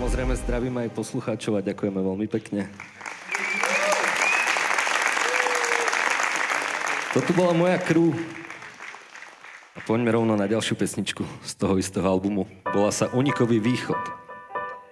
Samozrejme zdravím aj poslucháčov a ďakujeme veľmi pekne. Toto bola moja crew. A poďme rovno na ďalšiu pesničku z toho istého albumu. Volá sa Unikový východ.